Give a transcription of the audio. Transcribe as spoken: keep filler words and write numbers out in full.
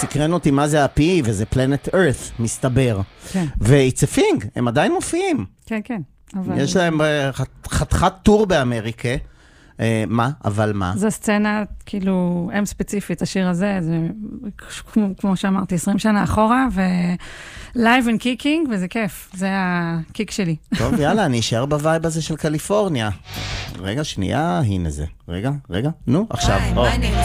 סקרן אותי מה זה ה-P E, וזה Planet Earth, מסתבר. כן. ו-It's a thing, הם עדיין מופיעים. כן, כן. אבל... יש להם חתיכת טור באמריקה. מה? אבל מה? זו סצנה, כאילו, אם ספציפית, השיר הזה, זה כמו, כמו שאמרתי, עשרים שנה אחורה, ו-live and kicking, וזה כיף. זה הקיק שלי. טוב, יאללה, אני אשאר בווייב הזה של קליפורניה. רגע, שנייה, הנה זה. רגע, רגע, נו, עכשיו.